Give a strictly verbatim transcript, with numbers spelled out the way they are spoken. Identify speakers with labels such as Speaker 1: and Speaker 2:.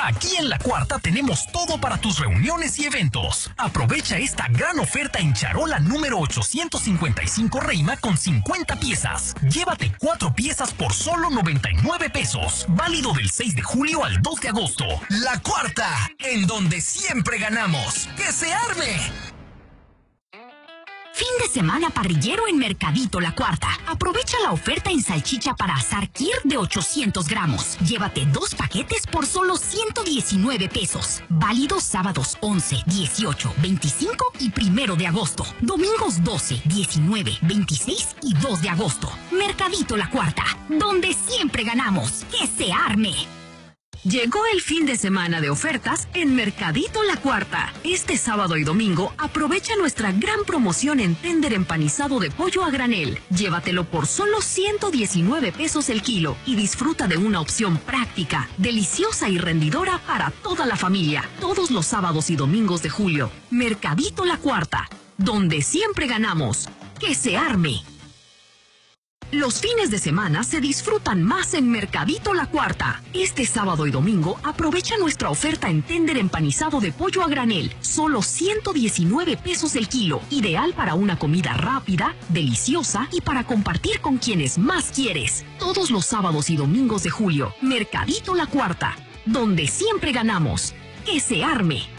Speaker 1: Aquí en La Cuarta tenemos todo para tus reuniones y eventos. Aprovecha esta gran oferta en charola número ochocientos cincuenta y cinco Reima con cincuenta piezas. Llévate cuatro piezas por solo noventa y nueve pesos. Válido del seis de julio al dos de agosto. La Cuarta, en donde siempre ganamos. ¡Que se arme!
Speaker 2: Fin de semana parrillero en Mercadito La Cuarta. Aprovecha la oferta en salchicha para asar Kir de ochocientos gramos. Llévate dos paquetes por solo ciento diecinueve pesos. Válido sábados once, dieciocho, veinticinco y primero de agosto. Domingos doce, diecinueve, veintiséis y dos de agosto. Mercadito La Cuarta, donde siempre ganamos. ¡Que se arme!
Speaker 3: Llegó el fin de semana de ofertas en Mercadito La Cuarta. Este sábado y domingo aprovecha nuestra gran promoción en tender empanizado de pollo a granel. Llévatelo por solo ciento diecinueve pesos el kilo y disfruta de una opción práctica, deliciosa y rendidora para toda la familia. Todos los sábados y domingos de julio. Mercadito La Cuarta, donde siempre ganamos. ¡Que se arme! Los fines de semana se disfrutan más en Mercadito La Cuarta. Este sábado y domingo aprovecha nuestra oferta en tender empanizado de pollo a granel. Solo ciento diecinueve pesos el kilo. Ideal para una comida rápida, deliciosa y para compartir con quienes más quieres. Todos los sábados y domingos de julio. Mercadito La Cuarta, donde siempre ganamos. ¡Que se arme!